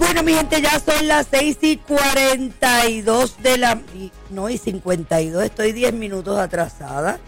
Bueno, mi gente, ya son las 6:42 de la... No, y 52, estoy 10 minutos atrasada.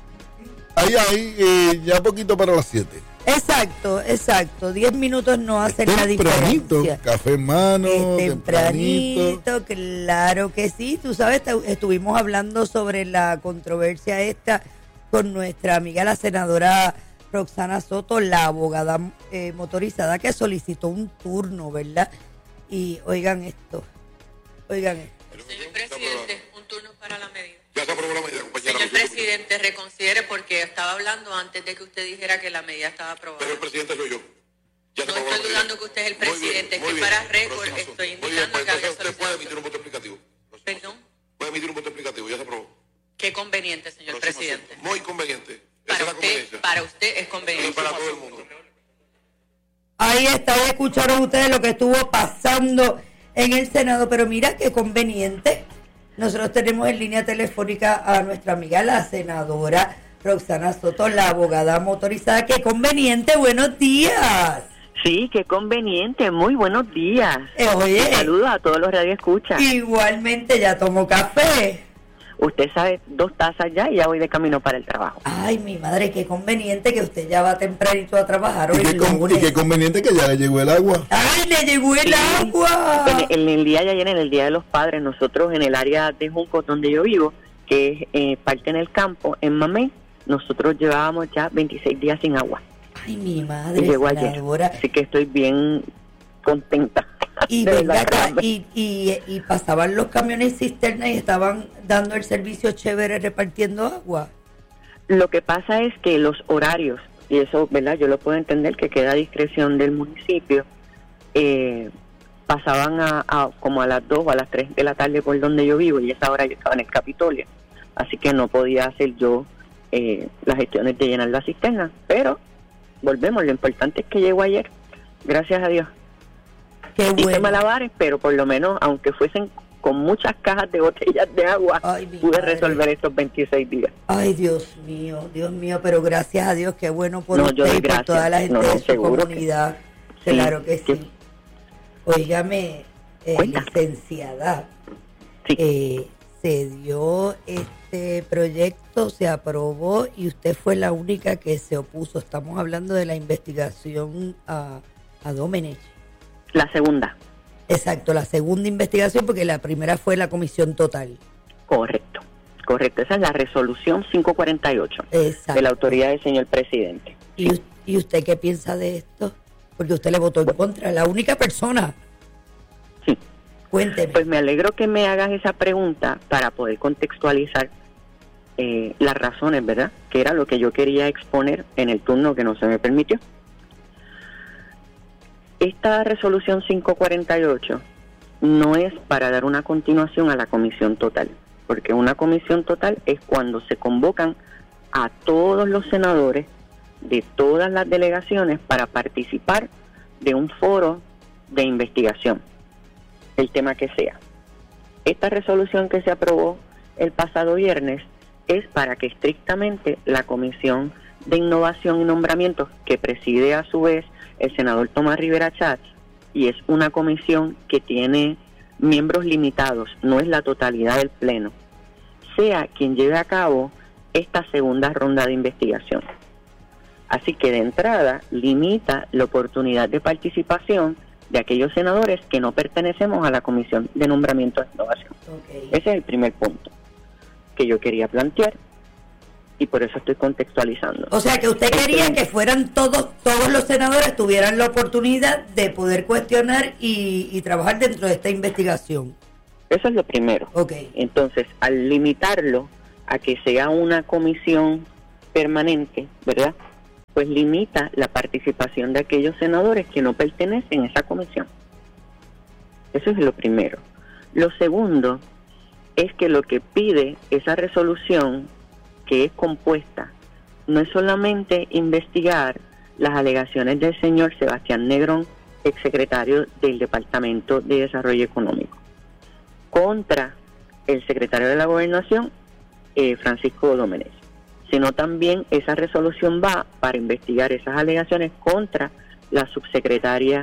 Ahí, ya poquito para las 7. Exacto, 10 minutos no hacen la diferencia. Café en mano, tempranito, claro que sí. Tú sabes, estuvimos hablando sobre la controversia esta con nuestra amiga la senadora Roxana Soto, la abogada motorizada que solicitó un turno, ¿verdad? Y oigan esto. Señor presidente, un turno para la medida. Ya se aprobó la medida, compañera. Señor presidente, reconsidere porque estaba hablando antes de que usted dijera que la medida estaba aprobada. Pero el presidente soy yo. Ya no estoy dudando que usted es el presidente, que para récord estoy indicando que había usted puede emitir un voto explicativo. ¿Perdón? Puede emitir un voto explicativo, ya se aprobó. Qué conveniente, señor presidente. Muy conveniente. Para usted es conveniente. Y para todo el mundo. Ahí está, ya escucharon ustedes lo que estuvo pasando en el Senado, pero mira qué conveniente. Nosotros tenemos en línea telefónica a nuestra amiga la senadora Roxana Soto, la abogada motorizada. ¡Qué conveniente! ¡Buenos días! Sí, qué conveniente. Muy buenos días. Oye. Saludos a todos los radioescuchas. Igualmente, ya tomo café. Usted sabe, 2 tazas ya y ya voy de camino para el trabajo. Ay, mi madre, qué conveniente que usted ya va tempranito a trabajar hoy. Y qué conveniente que ya le llegó el agua. ¡Ay, le llegó el agua! En el día de ayer, en el Día de los Padres, nosotros en el área de Junco, donde yo vivo, que es parte en el campo, en Mamey, nosotros llevábamos ya 26 días sin agua. Ay, mi madre, y llegó ayer. Así que estoy bien contenta. Y venga acá, y pasaban los camiones cisterna y estaban dando el servicio chévere repartiendo agua. Lo que pasa es que los horarios, y eso, ¿verdad? Yo lo puedo entender que queda a discreción del municipio, pasaban a como a las 2 o a las 3 de la tarde por donde yo vivo, y esa hora yo estaba en el Capitolio, así que no podía hacer yo las gestiones de llenar la cisterna, pero volvemos, lo importante es que llegó ayer, gracias a Dios. Qué bueno. Hice malabares, pero por lo menos, aunque fuesen con muchas cajas de botellas de agua, pude resolver estos 26 días. Ay, Dios mío, pero gracias a Dios, qué bueno por usted y por toda la gente de su comunidad. Claro que sí. Óigame, licenciada, se dio este proyecto, se aprobó y usted fue la única que se opuso. Estamos hablando de la investigación a Domenech. La segunda. Exacto, la segunda investigación, porque la primera fue la comisión total. Correcto. Esa es la resolución 548. Exacto. De la autoridad del señor presidente. ¿Y usted qué piensa de esto? Porque usted le votó en contra, la única persona. Sí. Cuénteme. Pues me alegro que me hagas esa pregunta para poder contextualizar las razones, ¿verdad? Que era lo que yo quería exponer en el turno que no se me permitió. Esta resolución 548 no es para dar una continuación a la comisión total, porque una comisión total es cuando se convocan a todos los senadores de todas las delegaciones para participar de un foro de investigación, el tema que sea. Esta resolución que se aprobó el pasado viernes es para que estrictamente la Comisión de Innovación y Nombramientos, que preside a su vez el senador Tomás Rivera Chats, y es una comisión que tiene miembros limitados, no es la totalidad del pleno, sea quien lleve a cabo esta segunda ronda de investigación. Así que de entrada limita la oportunidad de participación de aquellos senadores que no pertenecemos a la Comisión de Nombramiento e Innovación. Okay. Ese es el primer punto que yo quería plantear. Y por eso estoy contextualizando. O sea, que usted quería que fueran todos los senadores tuvieran la oportunidad de poder cuestionar y trabajar dentro de esta investigación. Eso es lo primero. Okay. Entonces, al limitarlo a que sea una comisión permanente, ¿verdad? Pues limita la participación de aquellos senadores que no pertenecen a esa comisión. Eso es lo primero. Lo segundo es que lo que pide esa resolución, que es compuesta, no es solamente investigar las alegaciones del señor Sebastián Negrón, exsecretario del Departamento de Desarrollo Económico, contra el secretario de la Gobernación, Francisco Domenech, sino también esa resolución va para investigar esas alegaciones contra la subsecretaria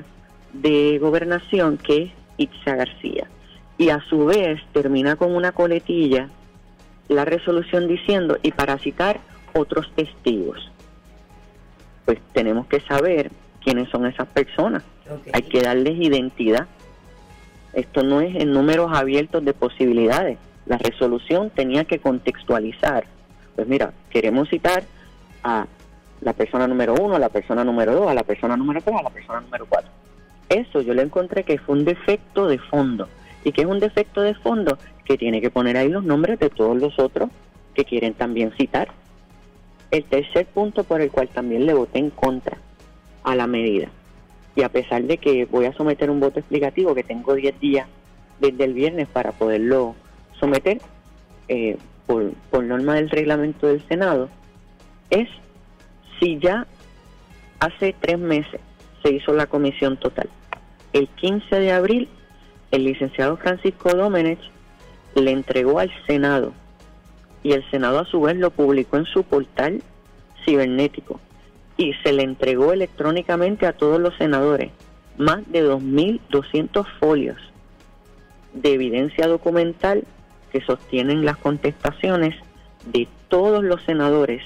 de Gobernación, que es Itza García. Y a su vez termina con una coletilla la resolución diciendo, y para citar otros testigos. Pues tenemos que saber quiénes son esas personas. Okay. Hay que darles identidad. Esto no es en números abiertos de posibilidades. La resolución tenía que contextualizar. Pues mira, queremos citar a la persona número 1, a la persona número 2, a la persona número 3, a la persona número 4. Eso yo le encontré que fue un defecto de fondo. ¿Y qué es un defecto de fondo? Que tiene que poner ahí los nombres de todos los otros que quieren también citar. El tercer punto por el cual también le voté en contra a la medida, y a pesar de que voy a someter un voto explicativo, que tengo 10 días desde el viernes para poderlo someter por norma del reglamento del Senado, es si ya hace 3 meses se hizo la comisión total. El 15 de abril, el licenciado Francisco Domenech le entregó al Senado, y el Senado a su vez lo publicó en su portal cibernético, y se le entregó electrónicamente a todos los senadores más de 2.200 folios de evidencia documental que sostienen las contestaciones de todos los senadores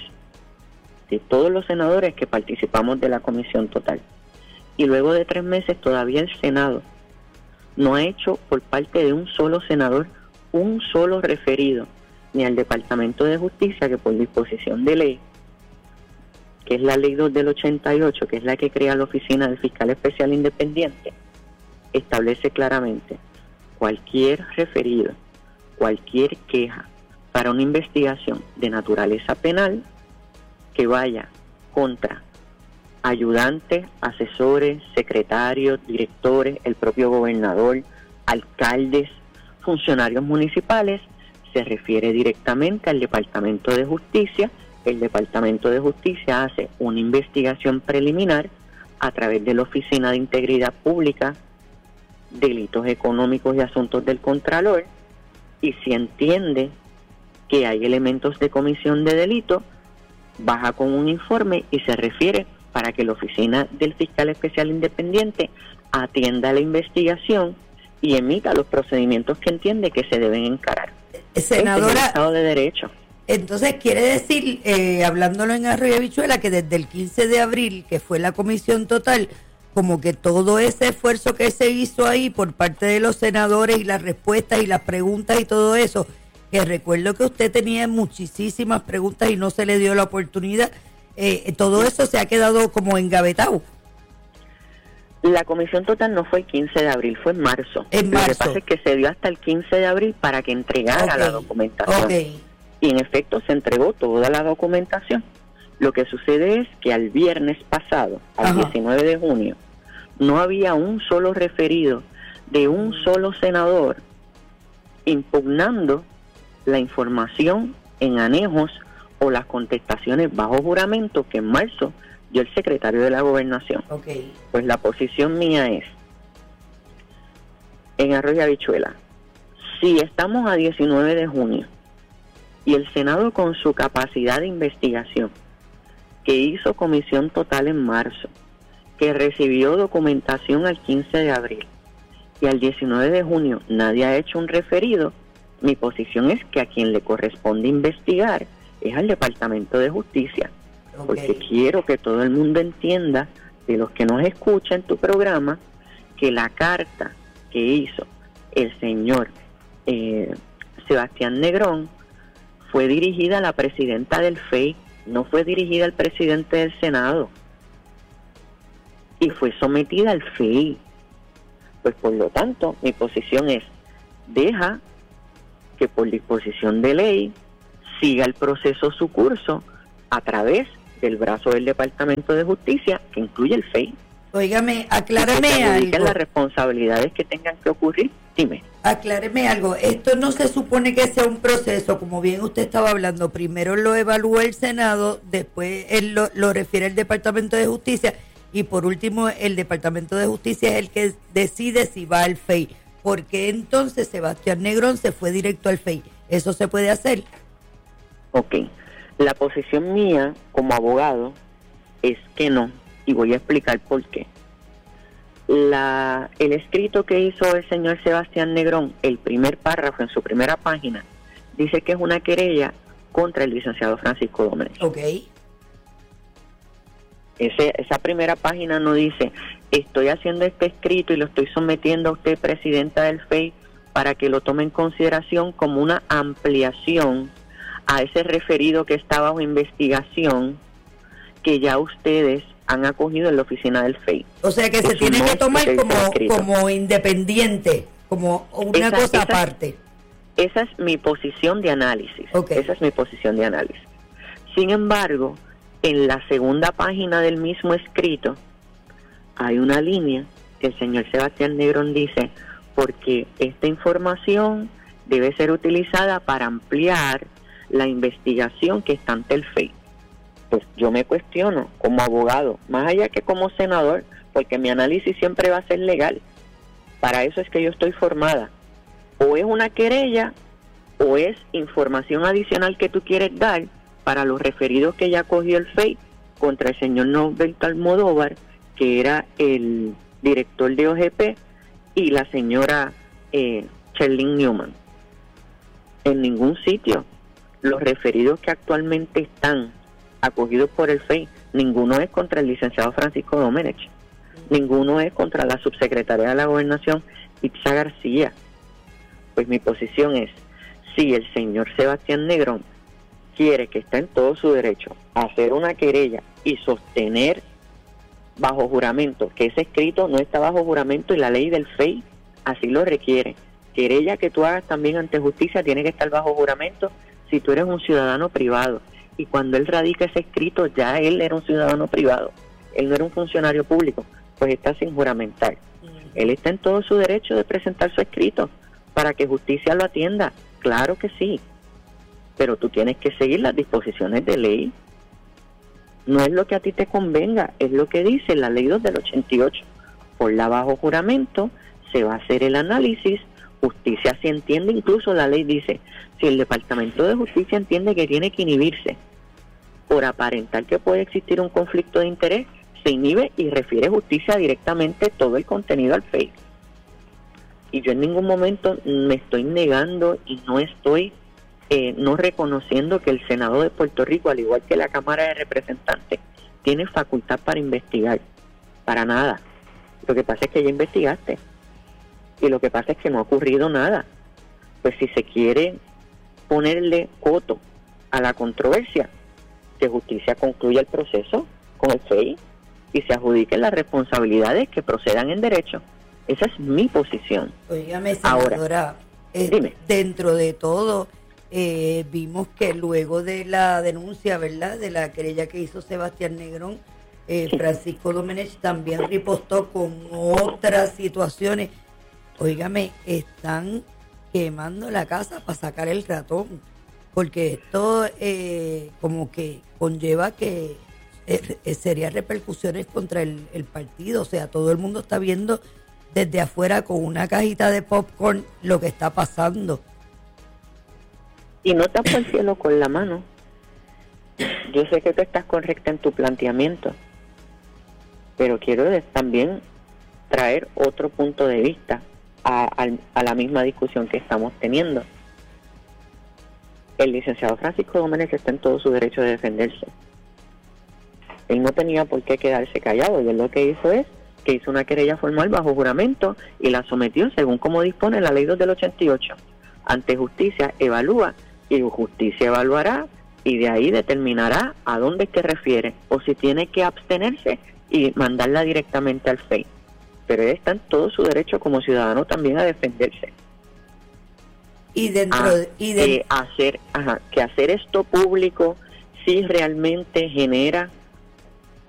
que participamos de la comisión total. Y luego de 3 meses todavía el Senado no ha hecho por parte de un solo senador un solo referido, ni al Departamento de Justicia, que por disposición de ley, que es la ley 2 del 88, que es la que crea la Oficina del Fiscal Especial Independiente, establece claramente cualquier referido, cualquier queja para una investigación de naturaleza penal que vaya contra ayudantes, asesores, secretarios, directores, el propio gobernador, alcaldes, funcionarios municipales, se refiere directamente al Departamento de Justicia. El Departamento de Justicia hace una investigación preliminar a través de la Oficina de Integridad Pública, Delitos Económicos y Asuntos del Contralor, y si entiende que hay elementos de comisión de delito, baja con un informe y se refiere para que la Oficina del Fiscal Especial Independiente atienda la investigación y emita los procedimientos que entiende que se deben encarar. Senadora, es el Estado de Derecho. Entonces quiere decir, hablándolo en Arroyo Habichuela, que desde el 15 de abril, que fue la comisión total, como que todo ese esfuerzo que se hizo ahí por parte de los senadores y las respuestas y las preguntas y todo eso, que recuerdo que usted tenía muchísimas preguntas y no se le dio la oportunidad, todo eso se ha quedado como engavetado. La comisión total no fue el 15 de abril, fue en marzo. Lo que pasa es que se dio hasta el 15 de abril para que entregara la documentación. Y en efecto se entregó toda la documentación. Lo que sucede es que al viernes pasado, al 19 de junio, no había un solo referido de un solo senador impugnando la información en anejos o las contestaciones bajo juramento que en marzo dio el secretario de la Gobernación. Pues la posición mía es, en Arroyo Habichuela, si estamos a 19 de junio y el Senado con su capacidad de investigación, que hizo comisión total en marzo, que recibió documentación al 15 de abril y al 19 de junio nadie ha hecho un referido, mi posición es que a quien le corresponde investigar es al Departamento de Justicia. Porque quiero que todo el mundo entienda, de los que nos escuchan en tu programa, que la carta que hizo el señor Sebastián Negrón fue dirigida a la presidenta del FEI, no fue dirigida al presidente del Senado, y fue sometida al FEI. Pues por lo tanto, mi posición es, deja que por disposición de ley siga el proceso su curso a través del brazo del Departamento de Justicia, que incluye el FEI. Óigame, acláreme algo. Las responsabilidades que tengan que ocurrir, dime. Acláreme algo, esto no se supone que sea un proceso, como bien usted estaba hablando, primero lo evalúa el Senado, después él lo refiere al Departamento de Justicia, y por último el Departamento de Justicia es el que decide si va al FEI. ¿Por qué entonces Sebastián Negrón se fue directo al FEI? ¿Eso se puede hacer? Ok. La posición mía como abogado es que no, y voy a explicar por qué. El escrito que hizo el señor Sebastián Negrón, el primer párrafo en su primera página, dice que es una querella contra el licenciado Francisco Domenech. Ok. Esa primera página no dice, estoy haciendo este escrito y lo estoy sometiendo a usted, presidenta del FEI, para que lo tome en consideración como una ampliación a ese referido que está bajo investigación que ya ustedes han acogido en la oficina del FEI. O sea que se tiene que tomar como independiente, como una cosa aparte. Esa es mi posición de análisis. Okay. Esa es mi posición de análisis. Sin embargo, en la segunda página del mismo escrito hay una línea que el señor Sebastián Negrón dice, porque esta información debe ser utilizada para ampliar la investigación que está ante el FEI. Pues yo me cuestiono como abogado, más allá que como senador, porque mi análisis siempre va a ser legal. Para eso es que yo estoy formada. O es una querella o es información adicional que tú quieres dar para los referidos que ya cogió el FEI contra el señor Norberto Almodóvar, que era el director de OGP, y la señora Sherlyn Newman. En ningún sitio los referidos que actualmente están acogidos por el FEI, ninguno es contra el licenciado Francisco Domenech, ninguno es contra la subsecretaria de la Gobernación, Itza García. Pues mi posición es, si el señor Sebastián Negrón quiere, que está en todo su derecho, a hacer una querella y sostener bajo juramento, que ese escrito no está bajo juramento y la ley del FEI así lo requiere. Querella que tú hagas también ante justicia tiene que estar bajo juramento si tú eres un ciudadano privado. Y cuando él radica ese escrito, ya él era un ciudadano privado, él no era un funcionario público, pues está sin juramentar. Él está en todo su derecho de presentar su escrito para que justicia lo atienda, claro que sí, pero tú tienes que seguir las disposiciones de ley. No es lo que a ti te convenga, es lo que dice la ley 2 del 88. Por la bajo juramento se va a hacer el análisis, justicia se entiende, incluso la ley dice, si el Departamento de Justicia entiende que tiene que inhibirse por aparentar que puede existir un conflicto de interés, se inhibe y refiere justicia directamente todo el contenido al FEI. Y yo en ningún momento me estoy negando y no estoy no reconociendo que el Senado de Puerto Rico, al igual que la Cámara de Representantes, tiene facultad para investigar. Para nada. Lo que pasa es que ya investigaste. Y lo que pasa es que no ha ocurrido nada. Pues si se quiere ponerle coto a la controversia, que justicia concluya el proceso con el FEI y se adjudiquen las responsabilidades que procedan en derecho. Esa es mi posición. Óigame, senadora, dime. Dentro de todo, vimos que luego de la denuncia, ¿verdad?, de la querella que hizo Sebastián Negrón, Francisco Domenech también ripostó con otras situaciones. Óigame, están quemando la casa para sacar el ratón, porque esto como que conlleva que sería repercusiones contra el partido. O sea, todo el mundo está viendo desde afuera con una cajita de popcorn lo que está pasando. Y no tapo el cielo con la mano. Yo sé que tú estás correcta en tu planteamiento, pero quiero también traer otro punto de vista a la misma discusión que estamos teniendo. El licenciado Francisco Domenech está en todo su derecho de defenderse. Él no tenía por qué quedarse callado, y él lo que hizo es que hizo una querella formal bajo juramento y la sometió según como dispone la ley 2 del 88. Ante justicia evalúa y justicia evaluará y de ahí determinará a dónde es que refiere o si tiene que abstenerse y mandarla directamente al FEI. Pero él está en todo su derecho como ciudadano también a defenderse. Y dentro que hacer esto público sí realmente genera